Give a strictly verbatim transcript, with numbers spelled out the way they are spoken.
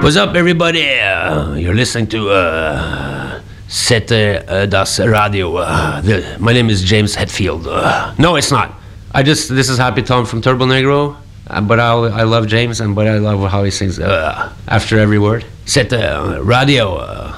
What's up, everybody? Uh, you're listening to uh, Sette uh, das Radio. Uh, the, my name is James Hetfield. Uh, no, it's not. I just this is Happy Tom from Turbo Negro. Uh, but I I love James, and but I love how he sings uh, after every word. Sette uh, Radio. Uh,